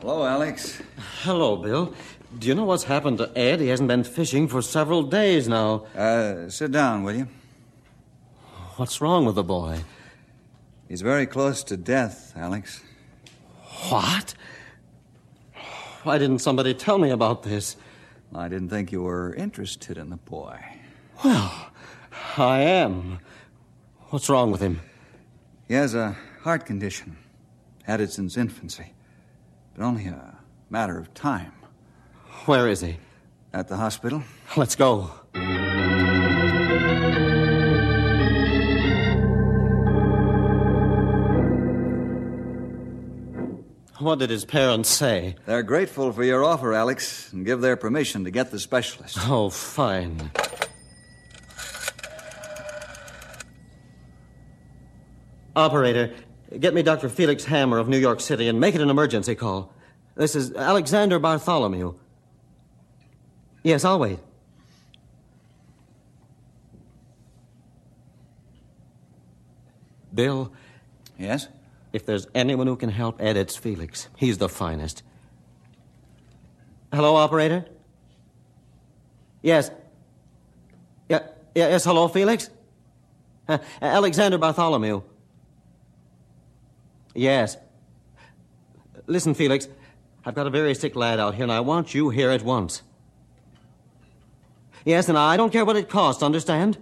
Hello, Alex. Hello, Bill. Do you know what's happened to Ed? He hasn't been fishing for several days now. Sit down, will you? What's wrong with the boy? He's very close to death, Alex. What? Why didn't somebody tell me about this? I didn't think you were interested in the boy. Well, I am. What's wrong with him? He has a heart condition. Had it since infancy. But only a matter of time. Where is he? At the hospital. Let's go. What did his parents say? They're grateful for your offer, Alex, and give their permission to get the specialist. Oh, fine. Operator, get me Dr. Felix Hammer of New York City and make it an emergency call. This is Alexander Bartholomew. Yes, I'll wait. Bill? Yes? If there's anyone who can help Ed, it's Felix. He's the finest. Hello, operator? Yes. Yes, hello, Felix? Alexander Bartholomew. Yes. Listen, Felix, I've got a very sick lad out here, and I want you here at once. Yes, and I don't care what it costs, understand?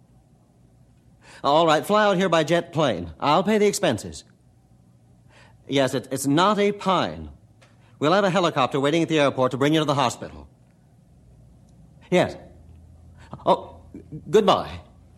All right, fly out here by jet plane. I'll pay the expenses. Yes, it's Knotty Pine. We'll have a helicopter waiting at the airport to bring you to the hospital. Yes. Oh, goodbye.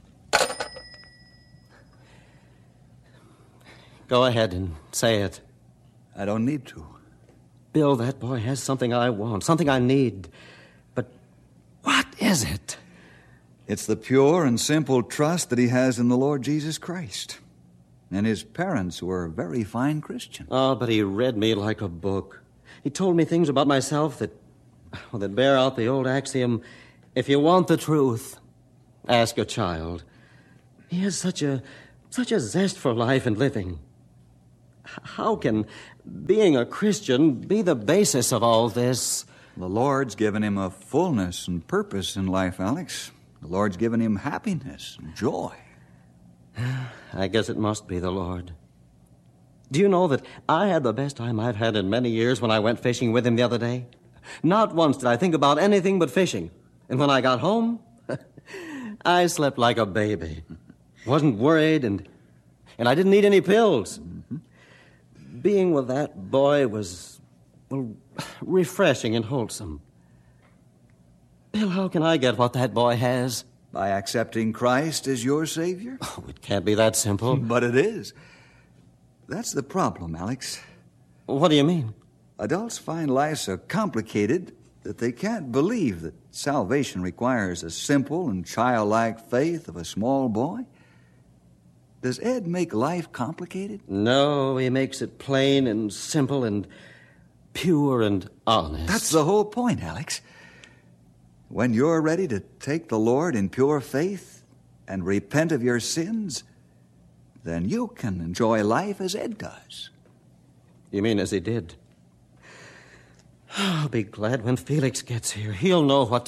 Go ahead and say it. I don't need to. Bill, that boy has something I want, something I need. But what is it? It's the pure and simple trust that he has in the Lord Jesus Christ. And his parents were very fine Christians. Oh, but he read me like a book. He told me things about myself that bear out the old axiom, if you want the truth, ask a child. He has such a zest for life and living. How can being a Christian be the basis of all this? The Lord's given him a fullness and purpose in life, Alex. The Lord's given him happiness and joy. I guess it must be the Lord. Do you know that I had the best time I've had in many years when I went fishing with him the other day? Not once did I think about anything but fishing. And when I got home, I slept like a baby. Wasn't worried, and I didn't need any pills. Mm-hmm. Being with that boy was, refreshing and wholesome. Bill, how can I get what that boy has? By accepting Christ as your Savior? Oh, it can't be that simple. But it is. That's the problem, Alex. What do you mean? Adults find life so complicated that they can't believe that salvation requires a simple and childlike faith of a small boy. Does Ed make life complicated? No, he makes it plain and simple and pure and honest. That's the whole point, Alex. When you're ready to take the Lord in pure faith and repent of your sins, then you can enjoy life as Ed does. You mean as he did? I'll be glad when Felix gets here. He'll know what